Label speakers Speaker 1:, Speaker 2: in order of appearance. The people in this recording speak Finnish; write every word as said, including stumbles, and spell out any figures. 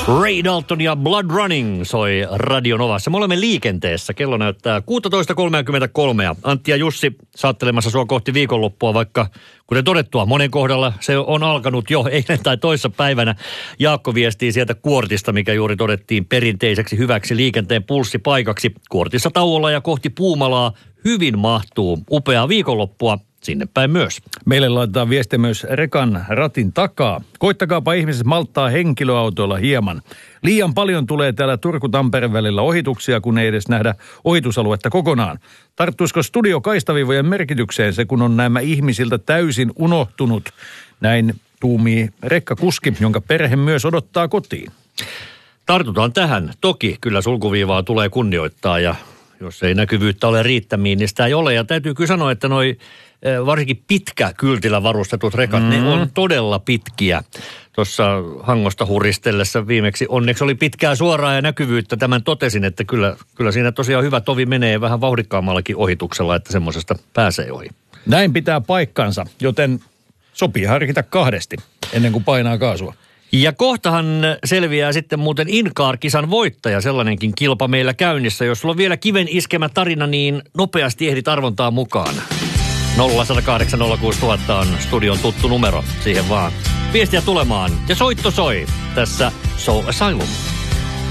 Speaker 1: Ray Dalton ja Blood Running soi Radio Novassa. Me olemme liikenteessä. Kello näyttää kuusitoista kolmekymmentäkolme. Antti ja Jussi saattelemassa sua kohti viikonloppua, vaikka kuten todettua, monen kohdalla se on alkanut jo eilen tai toissa päivänä. Jaakko viestii sieltä Kuortista, mikä juuri todettiin perinteiseksi hyväksi liikenteen pulssipaikaksi. Kuortissa tauolla ja kohti Puumalaa hyvin mahtuu upeaa viikonloppua. Sinne päin myös.
Speaker 2: Meille laitetaan viestiä myös rekan ratin takaa. Koittakaapa ihmiset malttaa henkilöautoilla hieman. Liian paljon tulee täällä Turku-Tampereen välillä ohituksia, kun ei edes nähdä ohitusaluetta kokonaan. Tarttuisiko studio kaistaviivojen merkitykseen se, kun on nämä ihmisiltä täysin unohtunut? Näin tuumii rekkakuski, jonka perhe myös odottaa kotiin.
Speaker 1: Tartutaan tähän. Toki kyllä sulkuviivaa tulee kunnioittaa ja jos ei näkyvyyttä ole riittämiin, niin sitä ei ole. Ja täytyy kyllä sanoa, että noi varsinkin pitkä kyltillä varustetut rekat, mm. ne on todella pitkiä. Tuossa Hangosta huristellessa viimeksi onneksi oli pitkää suoraa ja näkyvyyttä. Tämän totesin, että kyllä, kyllä siinä tosiaan hyvä tovi menee vähän vauhdikkaammallakin ohituksella, että semmoisesta pääsee ohi.
Speaker 2: Näin pitää paikkansa, joten sopii harkita kahdesti ennen kuin painaa kaasua.
Speaker 1: Ja kohtahan selviää sitten muuten InCar-kisan voittaja, sellainenkin kilpa meillä käynnissä. Jos sulla on vielä kiven iskemä tarina, niin nopeasti ehdit arvontaan mukaan. nolla yksi nolla kahdeksan nolla kuusi nolla nolla nolla on studion tuttu numero, siihen vaan viestiä tulemaan. Ja soitto soi tässä Soul Asylum.